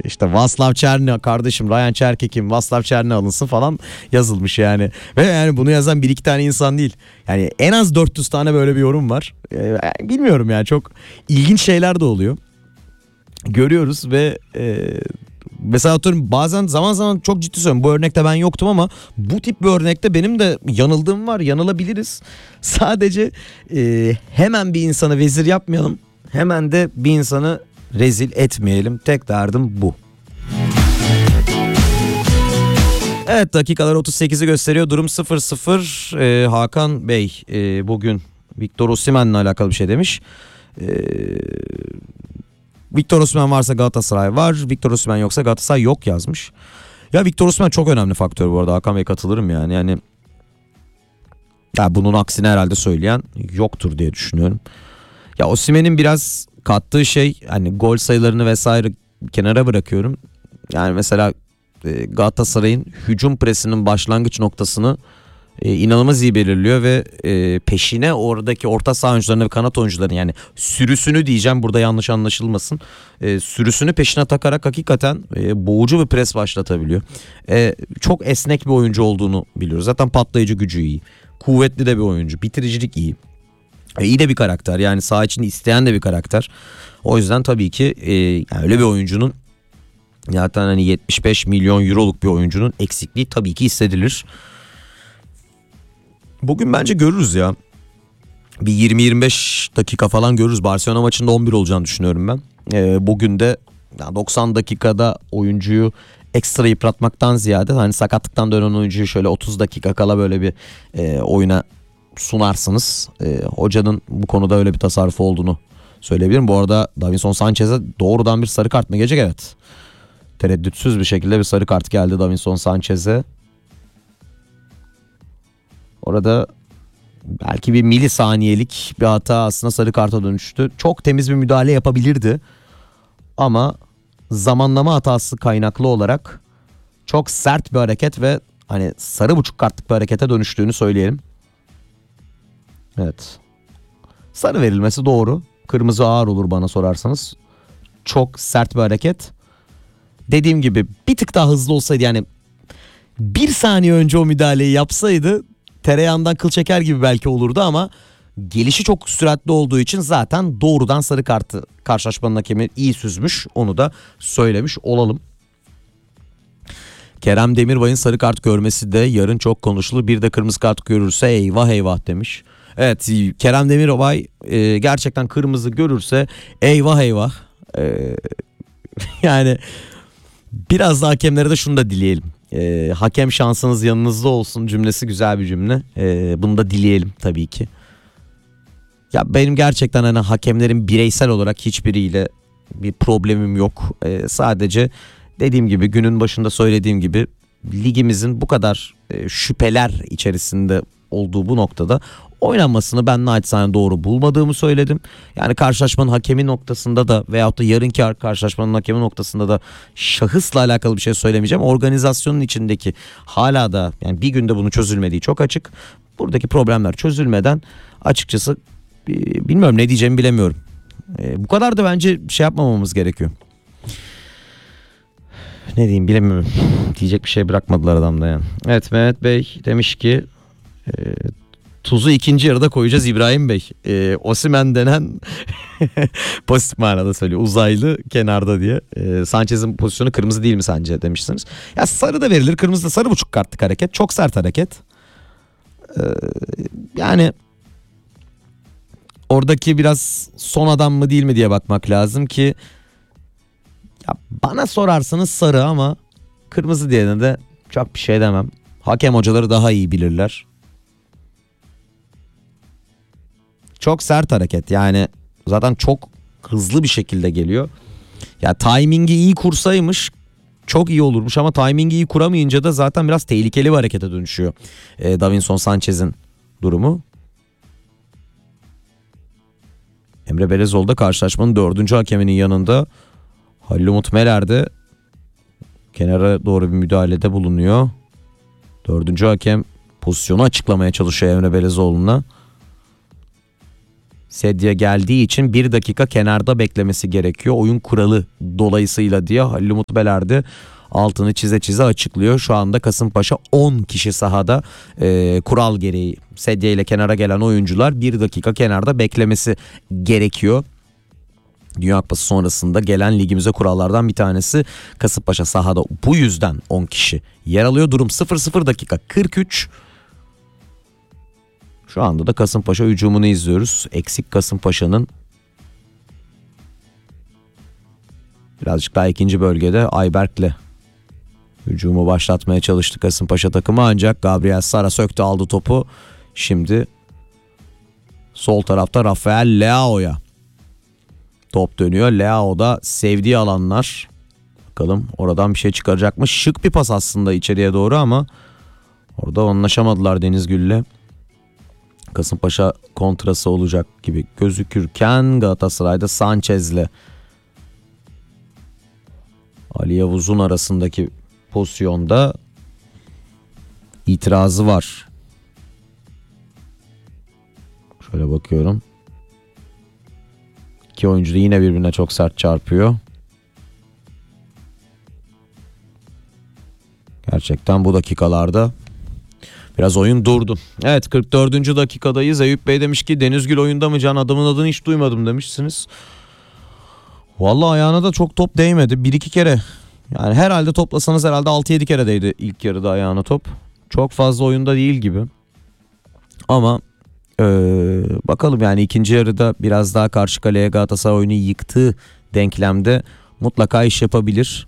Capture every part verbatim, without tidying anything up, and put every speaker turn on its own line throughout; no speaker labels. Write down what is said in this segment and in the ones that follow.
işte Václav Černý kardeşim, Ryan Cherkek'in Václav Černý alınsın falan yazılmış yani. Ve yani bunu yazan bir iki tane insan değil. Yani en az dört yüz tane böyle bir yorum var. Ee, bilmiyorum yani, çok ilginç şeyler de oluyor. Görüyoruz ve e, mesela atıyorum bazen zaman zaman çok ciddi söylüyorum, bu örnekte ben yoktum ama bu tip bir örnekte benim de yanıldığım var, yanılabiliriz. Sadece e, hemen bir insanı vezir yapmayalım, hemen de bir insanı rezil etmeyelim, tek derdim bu. Evet, dakikalar otuz sekizi gösteriyor, durum sıfır sıfır. e, Hakan Bey e, bugün Victor Osimhen'le alakalı bir şey demiş. Eee Victor Osimhen varsa Galatasaray var, Victor Osimhen yoksa Galatasaray yok yazmış. Ya Victor Osimhen çok önemli faktör bu arada, Hakan Bey, katılırım yani. Yani ya bunun aksine herhalde söyleyen yoktur diye düşünüyorum. Ya Osimhen'in biraz kattığı şey, hani gol sayılarını vesaire kenara bırakıyorum. Yani mesela Galatasaray'ın hücum presinin başlangıç noktasını Ee, inanılmaz iyi belirliyor ve e, peşine oradaki orta saha oyuncularını ve kanat oyuncularını, yani sürüsünü diyeceğim burada, yanlış anlaşılmasın, e, sürüsünü peşine takarak hakikaten e, boğucu bir pres başlatabiliyor. E, çok esnek bir oyuncu olduğunu biliyoruz. Zaten patlayıcı gücü iyi, kuvvetli de bir oyuncu, bitiricilik iyi, e, iyi de bir karakter, yani saha içinde isteyen de bir karakter. O yüzden tabii ki e, yani öyle bir oyuncunun, zaten hani yetmiş beş milyon euroluk bir oyuncunun eksikliği tabii ki hissedilir. Bugün bence görürüz ya. Bir yirmi yirmi beş dakika falan görürüz. Barcelona maçında on bir olacağını düşünüyorum ben. Ee, bugün de doksan dakikada oyuncuyu ekstra yıpratmaktan ziyade, hani sakatlıktan dönen oyuncuyu şöyle otuz dakika kala böyle bir e, oyuna sunarsınız. E, hocanın bu konuda öyle bir tasarrufu olduğunu söyleyebilirim. Bu arada Davinson Sanchez'e doğrudan bir sarı kart mı gelecek? Evet. Tereddütsüz bir şekilde bir sarı kart geldi Davinson Sanchez'e. Orada belki bir milisaniyelik bir hata aslında sarı karta dönüştü. Çok temiz bir müdahale yapabilirdi. Ama zamanlama hatası kaynaklı olarak çok sert bir hareket ve hani sarı buçuk kartlık bir harekete dönüştüğünü söyleyelim. Evet. Sarı verilmesi doğru. Kırmızı ağır olur bana sorarsanız. Çok sert bir hareket. Dediğim gibi bir tık daha hızlı olsaydı, yani bir saniye önce o müdahaleyi yapsaydı tereyağından kıl çeker gibi belki olurdu ama gelişi çok süratli olduğu için zaten doğrudan sarı kartı karşılaşmanın hakemi iyi süzmüş, onu da söylemiş olalım. Kerem Demirbay'ın sarı kart görmesi de yarın çok konuşulur. Bir de kırmızı kart görürse eyvah eyvah demiş. Evet, Kerem Demirbay e, gerçekten kırmızı görürse eyvah eyvah. E, yani biraz da hakemlere de şunu da dileyelim. E, hakem şansınız yanınızda olsun cümlesi güzel bir cümle. E, bunu da dileyelim tabii ki. Ya benim gerçekten hani hakemlerin bireysel olarak hiçbiriyle bir problemim yok. E, sadece dediğim gibi, günün başında söylediğim gibi, ligimizin bu kadar e, şüpheler içerisinde olduğu bu noktada oynanmasını ben naçizane doğru bulmadığımı söyledim. Yani karşılaşmanın hakemi noktasında da veyahut da yarınki karşılaşmanın hakemi noktasında da şahısla alakalı bir şey söylemeyeceğim. Organizasyonun içindeki hala da, yani bir günde bunu çözülmediği çok açık. Buradaki problemler çözülmeden açıkçası e, bilmiyorum, ne diyeceğimi bilemiyorum. E, bu kadar da bence şey yapmamamız gerekiyor. Ne diyeyim bilemiyorum. Diyecek bir şey bırakmadılar adamda yani. Evet, Mehmet Bey demiş ki e, tuzu ikinci yarıda koyacağız İbrahim Bey. E, Osimhen denen pozitif manada söylüyor, uzaylı kenarda diye. E, Sanchez'in pozisyonu kırmızı değil mi sence demişsiniz. Ya sarı da verilir, kırmızı da, sarı buçuk kartlık hareket. Çok sert hareket. E, yani oradaki biraz son adam mı değil mi diye bakmak lazım ki, ya bana sorarsanız sarı, ama kırmızı diyene de çok bir şey demem. Hakem hocaları daha iyi bilirler. Çok sert hareket, yani zaten çok hızlı bir şekilde geliyor. Ya timingi iyi kursaymış çok iyi olurmuş, ama timingi iyi kuramayınca da zaten biraz tehlikeli bir harekete dönüşüyor. E, Davinson Sanchez'in durumu. Emre Belezoğlu da karşılaşmanın dördüncü hakeminin yanında. Halil Umut Meler de kenara doğru bir müdahalede bulunuyor. Dördüncü hakem pozisyonu açıklamaya çalışıyor Emre Belezoğlu'na. sedye geldiği için bir dakika kenarda beklemesi gerekiyor. Oyun kuralı dolayısıyla diye Halil Umut Belerdi altını çize çize açıklıyor. Şu anda Kasımpaşa on kişi sahada, e, kural gereği sedye ile kenara gelen oyuncular bir dakika kenarda beklemesi gerekiyor. Dünya Kupası sonrasında gelen ligimize kurallardan bir tanesi. Kasımpaşa sahada bu yüzden on kişi yer alıyor. Durum sıfır sıfır dakika kırk üç. Şu anda da Kasımpaşa hücumunu izliyoruz. Eksik Kasımpaşa'nın birazcık daha ikinci bölgede Ayberk'le hücumu başlatmaya çalıştı Kasımpaşa takımı, ancak Gabriel Sara söktü aldı topu. Şimdi sol tarafta Rafael Leao'ya top dönüyor. Leao da sevdiği alanlar. Bakalım oradan bir şey çıkaracak mı? Şık bir pas aslında içeriye doğru ama orada anlaşamadılar Denizgül'le. Kasımpaşa kontrası olacak gibi gözükürken Galatasaray'da Sanchez'le Ali Yavuz'un arasındaki pozisyonda itirazı var. Şöyle bakıyorum. İki oyuncu da yine birbirine çok sert çarpıyor. Gerçekten bu dakikalarda biraz oyun durdu. Evet, kırk dördüncü dakikadayız. Eyüp Bey demiş ki Denizgül oyunda mı Can, adamın adını hiç duymadım demişsiniz. Vallahi ayağına da çok top değmedi. Bir iki kere. Yani herhalde toplasanız herhalde altı yedi kere değdi ilk yarıda ayağına top. Çok fazla oyunda değil gibi. Ama ee, bakalım yani ikinci yarıda biraz daha karşı kaleye Galatasaray oyunu yıktığı denklemde mutlaka iş yapabilir.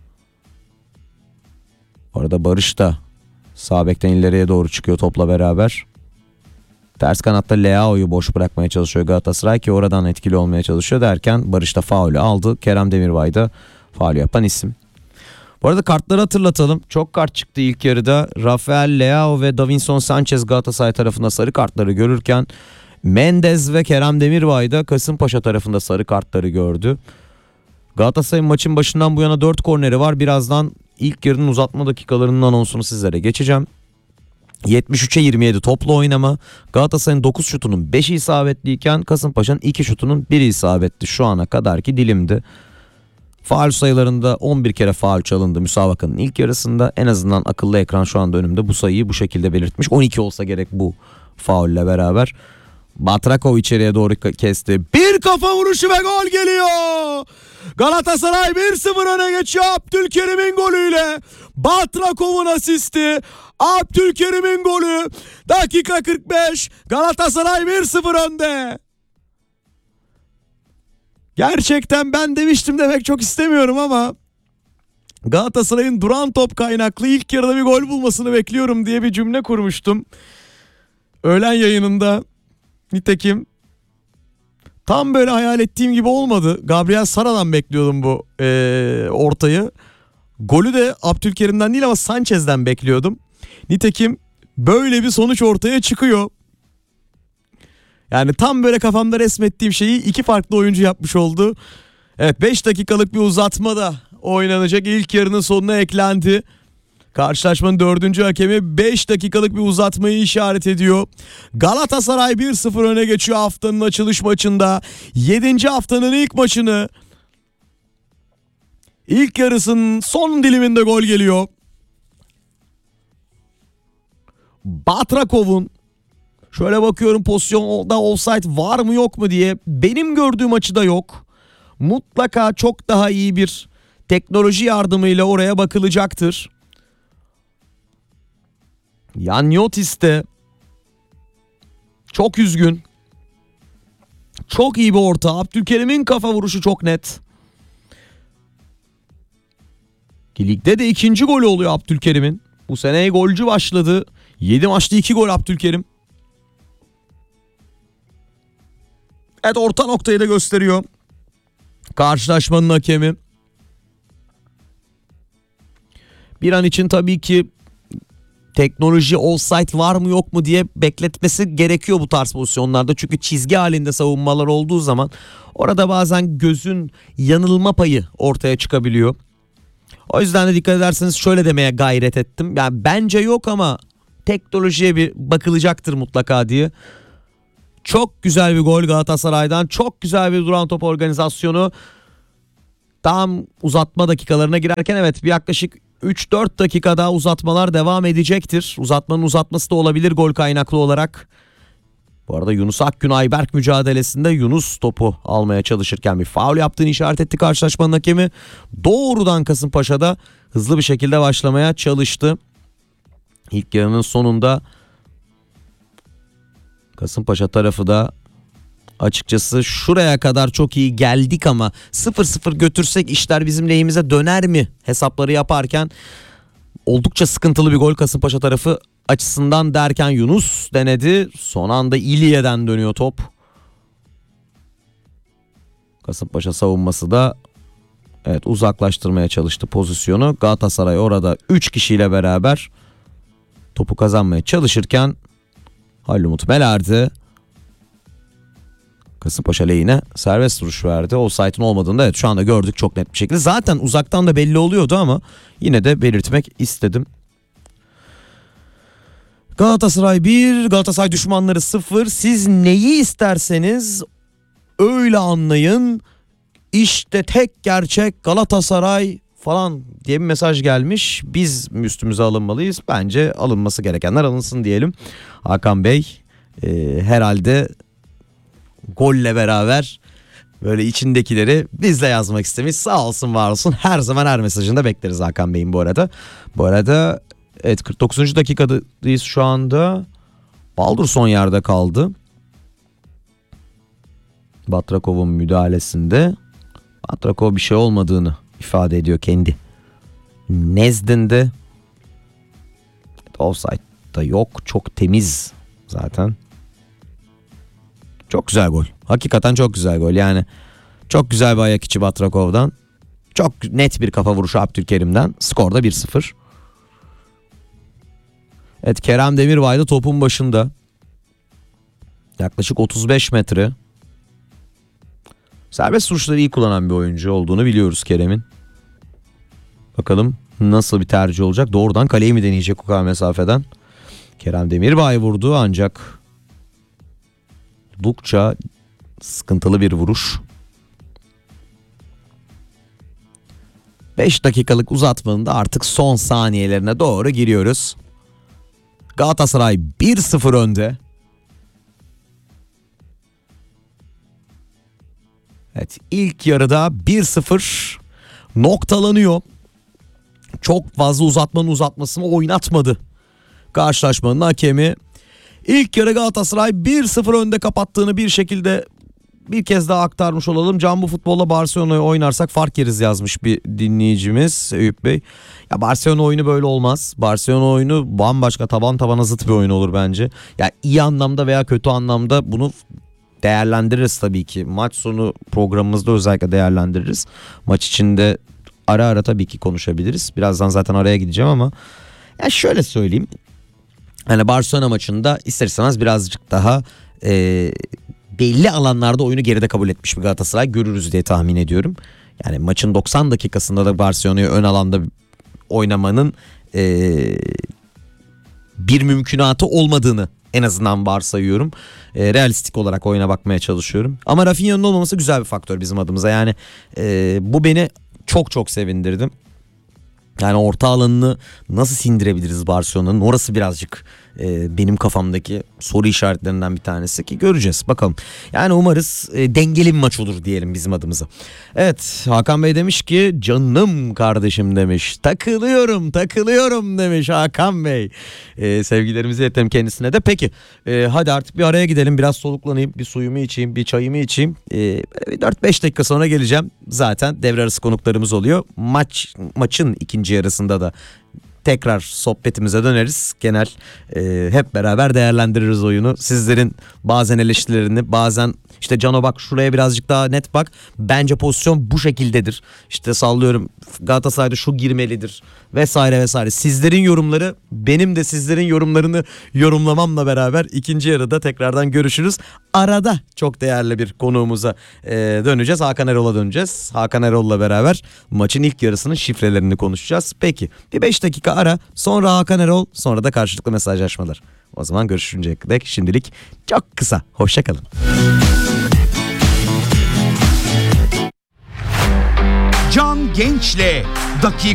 Orada Barış da sağ bekten ileriye doğru çıkıyor topla beraber. Ters kanatta Leao'yu boş bırakmaya çalışıyor Galatasaray ki oradan etkili olmaya çalışıyor derken Barış da faulü aldı. Kerem Demirbay da faulü yapan isim. Bu arada kartları hatırlatalım. Çok kart çıktı ilk yarıda. Rafael Leao ve Davinson Sanchez Galatasaray tarafında sarı kartları görürken Mendes ve Kerem Demirbay da Kasımpaşa tarafında sarı kartları gördü. Galatasaray'ın maçın başından bu yana dört korneri var. Birazdan ilk yarının uzatma dakikalarının anonsunu sizlere geçeceğim. yetmiş üçe yirmi yedi toplu oynama. Galatasaray'ın dokuz şutunun beşi isabetliyken Kasımpaşa'nın iki şutunun biri isabetli şu ana kadarki dilimdi. Faul sayılarında on bir kere faul çalındı müsabakanın ilk yarısında. En azından akıllı ekran şu anda önümde bu sayıyı bu şekilde belirtmiş. on iki olsa gerek bu faulle beraber. Batrakov içeriye doğru kesti. Bir kafa vuruşu ve gol geliyor. Galatasaray bir sıfır öne geçiyor Abdülkerim'in golüyle. Batrakov'un asisti. Abdülkerim'in golü. Dakika kırk beş. Galatasaray bir sıfır önde. Gerçekten ben demiştim demek çok istemiyorum ama Galatasaray'ın duran top kaynaklı ilk yarıda bir gol bulmasını bekliyorum diye bir cümle kurmuştum. Öğlen yayınında. Nitekim tam böyle hayal ettiğim gibi olmadı. Gabriel Sara'dan bekliyordum bu ee, ortayı. Golü de Abdülkerim'den değil ama Sanchez'den bekliyordum. Nitekim böyle bir sonuç ortaya çıkıyor. Yani tam böyle kafamda resmettiğim şeyi iki farklı oyuncu yapmış oldu. Evet, beş dakikalık bir uzatma da oynanacak. İlk yarının sonuna eklendi. Karşılaşmanın dördüncü hakemi beş dakikalık bir uzatmayı işaret ediyor. Galatasaray bir sıfır öne geçiyor haftanın açılış maçında. yedinci haftanın ilk maçını. İlk yarısının son diliminde gol geliyor. Batrakov'un, şöyle bakıyorum pozisyonda offside var mı yok mu diye, benim gördüğüm açıda yok. Mutlaka çok daha iyi bir teknoloji yardımıyla oraya bakılacaktır. Yanyotis de çok üzgün. Çok iyi bir orta. Abdülkerim'in kafa vuruşu çok net. Ligde de ikinci golü oluyor Abdülkerim'in. Bu seneye golcü başladı. yedi maçta iki gol Abdülkerim. Evet, orta noktayı da gösteriyor karşılaşmanın hakemi. Bir an için tabii ki teknoloji offside var mı yok mu diye bekletmesi gerekiyor bu tarz pozisyonlarda. Çünkü çizgi halinde savunmalar olduğu zaman orada bazen gözün yanılma payı ortaya çıkabiliyor. O yüzden de dikkat ederseniz şöyle demeye gayret ettim. Yani bence yok ama teknolojiye bir bakılacaktır mutlaka diye. Çok güzel bir gol Galatasaray'dan. Çok güzel bir duran top organizasyonu. Tam uzatma dakikalarına girerken evet bir yaklaşık üç dört dakika daha uzatmalar devam edecektir. Uzatmanın uzatması da olabilir gol kaynaklı olarak. Bu arada Yunus Akgün Ayberk mücadelesinde Yunus topu almaya çalışırken bir faul yaptığını işaret etti karşılaşmanın hakemi. Doğrudan Kasımpaşa'da hızlı bir şekilde başlamaya çalıştı. İlk yarının sonunda Kasımpaşa tarafı da açıkçası şuraya kadar çok iyi geldik ama sıfır sıfır götürsek işler bizim lehimize döner mi hesapları yaparken oldukça sıkıntılı bir gol Kasımpaşa tarafı açısından derken Yunus denedi. Son anda İlye'den dönüyor top. Kasımpaşa savunması da evet uzaklaştırmaya çalıştı pozisyonu. Galatasaray orada üç kişiyle beraber topu kazanmaya çalışırken Halil Umut Melerdi Kasımpaşa lehine serbest vuruş verdi. Offside'ın olmadığını da evet şu anda gördük çok net bir şekilde. Zaten uzaktan da belli oluyordu ama yine de belirtmek istedim. Galatasaray bir, Galatasaray düşmanları sıfır. Siz neyi isterseniz öyle anlayın. İşte tek gerçek Galatasaray falan diye bir mesaj gelmiş. Biz üstümüze alınmalıyız. Bence alınması gerekenler alınsın diyelim. Hakan Bey e, herhalde golle beraber böyle içindekileri bizle yazmak istemiş. Sağ olsun var olsun. Her zaman her mesajında bekleriz Hakan Bey'in bu arada. Bu arada evet kırk dokuzuncu dakikadayız şu anda. Baldur son yerde kaldı. Batrakov'un müdahalesinde. Batrakov bir şey olmadığını ifade ediyor kendi nezdinde. Offside'da yok. Çok temiz zaten. Çok güzel gol. Hakikaten çok güzel gol. Yani çok güzel bir ayak içi Batrakov'dan. Çok net bir kafa vuruşu Abdülkerim'den. Skorda bir sıfır. Evet Kerem Demirbay da topun başında. Yaklaşık otuz beş metre. Serbest vuruşları iyi kullanan bir oyuncu olduğunu biliyoruz Kerem'in. Bakalım nasıl bir tercih olacak. Doğrudan kaleyi mi deneyecek o kadar mesafeden? Kerem Demirbay vurdu ancak oldukça sıkıntılı bir vuruş. beş dakikalık uzatmanın da artık son saniyelerine doğru giriyoruz. Galatasaray bir sıfır önde. Evet ilk yarıda bir sıfır noktalanıyor. Çok fazla uzatmanın uzatmasını oynatmadı karşılaşmanın hakemi. İlk yarı Galatasaray bir sıfır önde kapattığını bir şekilde bir kez daha aktarmış olalım. Can bu futbolla Barcelona'yı oynarsak fark yeriz yazmış bir dinleyicimiz Eyüp Bey. Ya Barcelona oyunu böyle olmaz. Barcelona oyunu bambaşka taban tabana zıt bir oyun olur bence. Yani iyi anlamda veya kötü anlamda bunu değerlendiririz tabii ki. Maç sonu programımızda özellikle değerlendiririz. Maç içinde ara ara tabii ki konuşabiliriz. Birazdan zaten araya gideceğim ama ya şöyle söyleyeyim. Hani Barcelona maçında ister istemez birazcık daha e, belli alanlarda oyunu geride kabul etmiş bir Galatasaray görürüz diye tahmin ediyorum. Yani maçın doksan dakikasında da Barcelona'yı ön alanda oynamanın e, bir mümkünatı olmadığını en azından varsayıyorum. E, realistik olarak oyuna bakmaya çalışıyorum. Ama Rafinha'nın olmaması güzel bir faktör bizim adımıza. Yani e, bu beni çok çok sevindirdi. Yani orta alanını nasıl sindirebiliriz Barcelona'nın? Orası birazcık e, benim kafamdaki soru işaretlerinden bir tanesi ki göreceğiz bakalım. Yani umarız e, dengeli bir maç olur diyelim bizim adımıza. Evet Hakan Bey demiş ki canım kardeşim demiş. Takılıyorum takılıyorum demiş Hakan Bey. E, sevgilerimizi iletelim kendisine de. Peki e, hadi artık bir araya gidelim. Biraz soluklanayım, bir suyumu içeyim, bir çayımı içeyim. E, dört beş dakika sonra geleceğim. Zaten devre arası konuklarımız oluyor. Maç maçın ikinci yarısında da tekrar sohbetimize döneriz. Genel e, hep beraber değerlendiririz oyunu. Sizlerin bazen eleştirilerini, bazen işte Cano bak şuraya birazcık daha net bak. Bence pozisyon bu şekildedir. İşte sallıyorum Galatasaray'da şu girmelidir vesaire vesaire. Sizlerin yorumları benim de sizlerin yorumlarını yorumlamamla beraber ikinci yarıda tekrardan görüşürüz. Arada çok değerli bir konuğumuza e, döneceğiz. Hakan Erol'a döneceğiz. Hakan Erol'la beraber maçın ilk yarısının şifrelerini konuşacağız. Peki bir beş dakika ara, sonra Hakan Erol, sonra da karşılıklı mesajlaşmalar. O zaman görüşünceye dek şimdilik çok kısa. Hoşçakalın.
Can Genç'le dakika